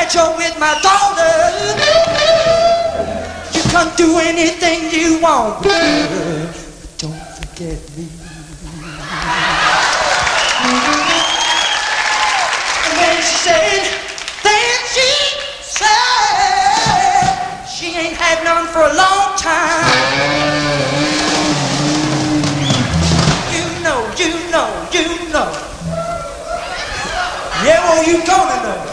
that you're with my daughter. You can do anything you want, but don't forget me. And then she said, she ain't had none for a long time. You know. Yeah, well, you gonna know.